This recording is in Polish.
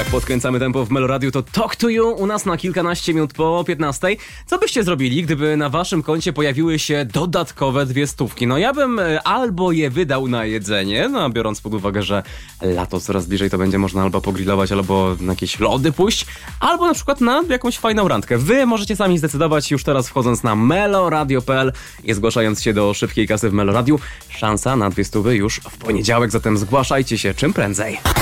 Tak podkręcamy tempo w Meloradiu, to Talk to You u nas na kilkanaście minut po 15. Co byście zrobili, gdyby na waszym koncie pojawiły się dodatkowe 200? No ja bym albo je wydał na jedzenie, no biorąc pod uwagę, że lato coraz bliżej, to będzie można albo pogrillować, albo na jakieś lody pójść, albo na przykład na jakąś fajną randkę. Wy możecie sami zdecydować już teraz, wchodząc na meloradio.pl i zgłaszając się do szybkiej kasy w Meloradiu. Szansa na 200 już w poniedziałek, zatem zgłaszajcie się czym prędzej.